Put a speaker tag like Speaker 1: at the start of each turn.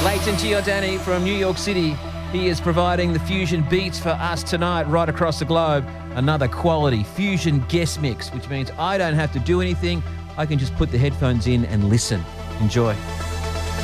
Speaker 1: Leighton Giordani from New York City. He is providing the fusion beats for us tonight right across the globe. Another quality fusion guest mix, which means I don't have to do anything. I can just put the headphones in and listen. Enjoy.